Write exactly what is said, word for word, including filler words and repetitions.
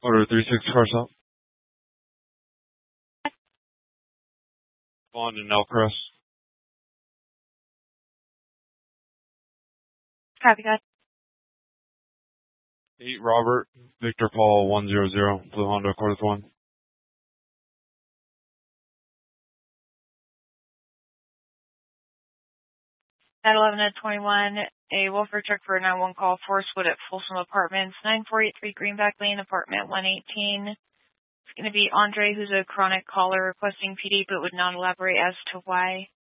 Order three six car stop. Bond and Elcrest. Copy that. eight Robert, Victor Paul one zero zero, Blue Honda Accord one. At eleven at twenty-one, a welfare check for a nine one call, Forestwood at Folsom Apartments, nine four eight three Greenback Lane, apartment one eighteen. It's going to be Andre, who's a chronic caller requesting P D, but would not elaborate as to why.